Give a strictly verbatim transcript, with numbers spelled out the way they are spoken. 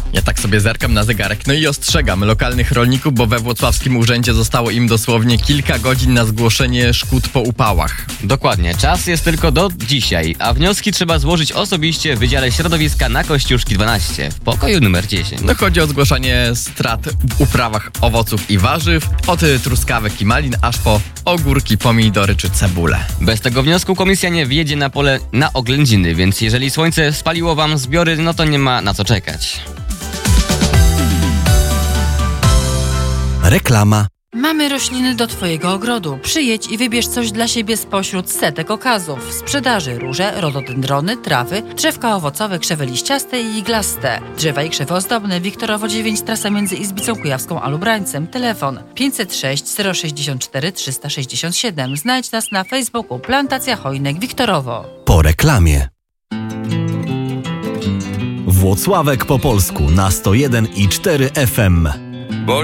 Ja tak sobie zerkam na zegarek, no i ostrzegam lokalnych rolników, bo we włocławskim urzędzie zostało im dosłownie kilka godzin na zgłoszenie szkód po upałach. Dokładnie, czas jest tylko do dzisiaj, a wnioski trzeba złożyć osobiście w Wydziale Środowiska na Kościuszki dwanaście, w pokoju numer dziesięć. No chodzi o zgłaszanie strat w uprawach owoców i warzyw, od truskawek i malin, aż po ogórki, pomidory czy cebulę. Bez tego wniosku komisja nie wjedzie na pole na oględziny, więc jeżeli słońce spaliło wam zbiory, no to nie ma na co czekać. Reklama. Mamy rośliny do Twojego ogrodu. Przyjedź i wybierz coś dla siebie spośród setek okazów. W sprzedaży róże, rododendrony, trawy, drzewka owocowe, krzewy liściaste i iglaste. Drzewa i krzewy ozdobne. Wiktorowo dziewięć, trasa między Izbicą Kujawską a Lubrańcem. Telefon pięćset sześć zero sześćdziesiąt cztery trzysta sześćdziesiąt siedem. Znajdź nas na Facebooku Plantacja Chojnek Wiktorowo. Po reklamie. Włocławek po polsku na sto jeden i cztery F M.